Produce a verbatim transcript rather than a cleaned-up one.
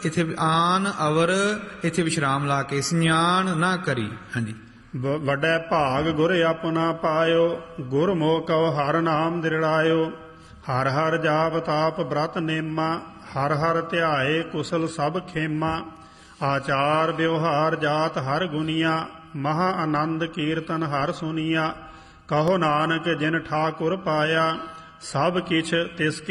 ਇੱਥੇ ਆਨ ਅਵਰ ਇੱਥੇ ਵਿਸ਼ਰਾਮ ਲਾ ਕੇ ਇਸਨਾਨ ਨਾ ਕਰੀ। ਹਾਂਜੀ। ਵ- ਵੱਡਾ ਭਾਗ ਗੁਰ ਆਪਣਾ ਪਾਇਓ, ਗੁਰਮੁਖ ਕਉ ਹਰ ਨਾਮ ਦਿਰੜਾਇਓ। ਹਰ ਹਰ ਜਾਪ ਤਾਪ ਬ੍ਰਤ ਨੇਮਾ, ਹਰ ਹਰ ਧਿਆਏ ਕੁਸਲ ਸਭ ਖੇਮਾ। ਆਚਾਰ ਵਿਵਹਾਰ ਜਾਤ ਹਰ ਗੁਨੀਆ, ਮਹਾ ਆਨੰਦ ਕੀਰਤਨ ਹਰ ਸੁਨੀਆ। ਕਹੋ ਨਾਨਕ ਜਿਨ ਠਾਕੁਰ ਪਾਇਆ, ਸਭ ਕਿਛ ਤਿਸ